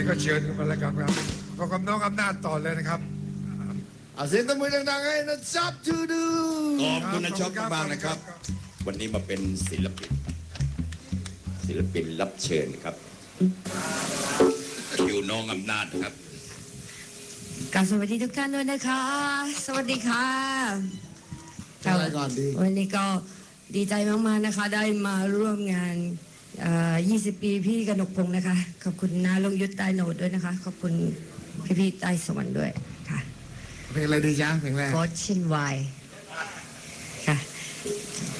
นี้ก็เชิญกันมาแล้วครับพบกับน้องอำนาจต่อเลยนะครับเสียงตบมือดังๆให้นะจ๊อบทูดูขอบคุณนะจ๊อบมากนะครับ วันนี้มาเป็นศิลปินรับเชิญครับคิวน้องอำนาจครับกราบสวัสดีทุกท่านด้วยนะคะ สวัสดีค่ะอะไรก่อนดีวันนี้ก็ดีใจมากๆนะคะ ได้มาร่วมงาน20 ปีพี่กนกพงศ์นะคะ ขอบคุณนาลงยุทธใต้โหนดด้วยนะคะ ขอบคุณพี่ๆใต้สวรรค์ด้วยค่ะเพลงอะไรดีจ้าเพลงแรกฟอร์ชินไวค่ะ